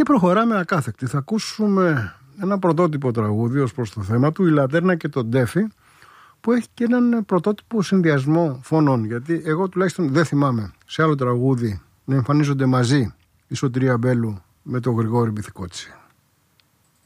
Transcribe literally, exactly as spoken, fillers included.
Και προχωράμε ακάθεκτη. Θα ακούσουμε ένα πρωτότυπο τραγούδι ως προς το θέμα του, η Λατέρνα και το Ντέφι, που έχει και έναν πρωτότυπο συνδυασμό φωνών. Γιατί εγώ τουλάχιστον δεν θυμάμαι σε άλλο τραγούδι να εμφανίζονται μαζί η Σωτηρία Μπέλου με τον Γρηγόρη Μπιθικότσι.